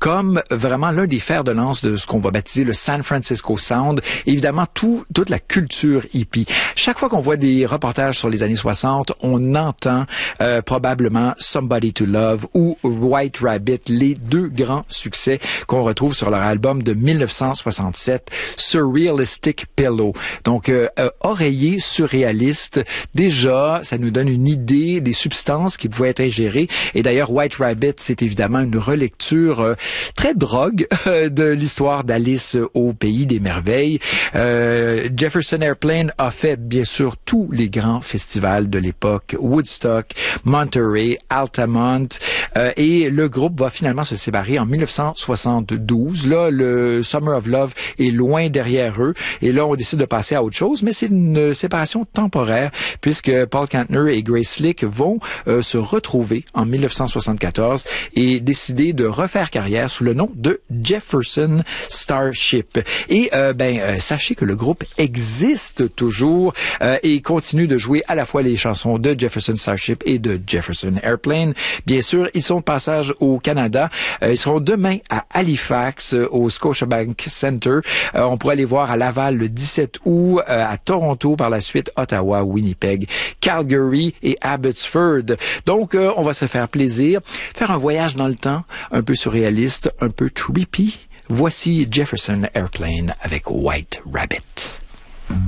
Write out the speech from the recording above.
comme vraiment l'un des fers de lance de ce qu'on va baptiser le San Francisco Sound. Évidemment, toute la culture hippie. Chaque fois qu'on voit des reportages sur les années 60, on entend probablement Somebody to Love ou White Rabbit, les deux grands succès qu'on retrouve sur leur album de 1967, Surrealistic Pillow. Donc, oreiller surréaliste. Déjà, ça nous donne une idée des substances qui pouvaient être ingérées. Et d'ailleurs, White Rabbit, c'est évidemment une relecture très drogue de l'histoire d'Alice au Pays des Merveilles. Jefferson Airplane a fait, bien sûr, tous les grands festivals de l'époque. Woodstock, Monterey, Altamont. Et le groupe va finalement se séparer en 1972. Là, le Summer of Love est loin derrière eux. Et là, on décide de passer à autre chose. Mais c'est une séparation temporaire puisque Paul Kantner et Grace Slick vont se retrouver en 1974 et décider de refaire carrière sous le nom de Jefferson Starship. Et sachez que le groupe existe toujours et continue de jouer à la fois les chansons de Jefferson Starship et de Jefferson Airplane. Bien sûr, ils sont de passage au Canada. Ils seront demain à Halifax, au Scotiabank Centre. On pourra les voir à Laval le 17 août, à Toronto par la suite, Ottawa, Winnipeg, Calgary et Abbotsford. Donc, on va se faire plaisir, faire un voyage dans le temps, un peu surréaliste, un peu creepy. Voici Jefferson Airplane avec White Rabbit.